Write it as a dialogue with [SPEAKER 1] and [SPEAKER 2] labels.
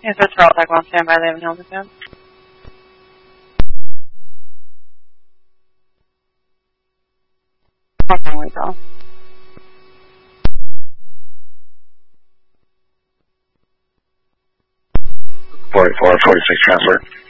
[SPEAKER 1] Yes, it's for all Tech 1, stand by, they haven't held it yet. Okay, we go.
[SPEAKER 2] 44, 46 transfer.